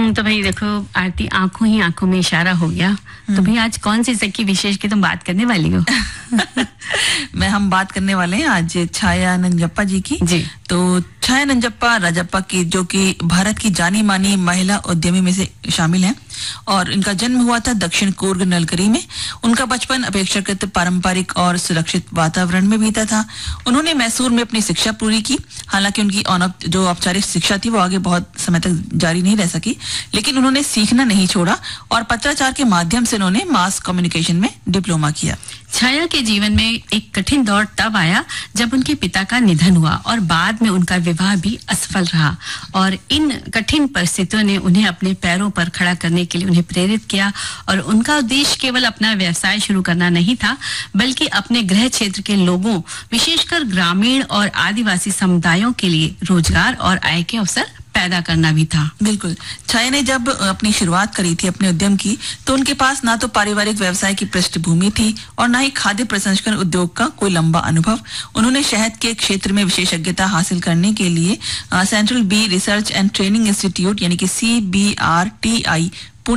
तो भाई देखो आरती, आंखों ही आंखों में इशारा हो गया। तो भाई आज कौन सी सखी विशेष की तुम बात करने वाली हो? हम बात करने वाले हैं आज छाया नंजप्पा जी की। जी। तो छाया नंजप्पा राजप्पा की, जो कि भारत की जानी मानी महिला उद्यमी में से शामिल हैं और इनका जन्म हुआ था दक्षिण कूर्ग नलकरी में। उनका बचपन अपेक्षाकृत पारंपरिक और सुरक्षित वातावरण में बीता था। उन्होंने मैसूर में अपनी शिक्षा पूरी की। हालांकि उनकी जो औपचारिक शिक्षा थी वो आगे बहुत समय तक जारी नहीं रह सकी, लेकिन उन्होंने सीखना नहीं छोड़ा और पत्राचार के माध्यम से उन्होंने मास कम्युनिकेशन में डिप्लोमा किया। छाया के जीवन में एक कठिन दौर तब आया जब उनके पिता का निधन हुआ और बाद में उनका विवाह भी असफल रहा, और इन कठिन परिस्थितियों ने उन्हें अपने पैरों पर खड़ा करने के लिए उन्हें प्रेरित किया। और उनका उद्देश्य केवल अपना व्यवसाय शुरू करना नहीं था, बल्कि अपने गृह क्षेत्र के लोगों, विशेषकर ग्रामीण और आदिवासी समुदायों के लिए रोजगार और आय के अवसर पैदा करना भी था। बिल्कुल। छाया ने जब अपनी शुरुआत करी थी अपने उद्यम की, तो उनके पास ना तो पारिवारिक व्यवसाय की पृष्ठभूमि थी और ना ही खाद्य प्रसंस्करण उद्योग का कोई लंबा अनुभव। उन्होंने शहद के क्षेत्र में विशेषज्ञता हासिल करने के लिए central B research and training institute यानी कि CBRTI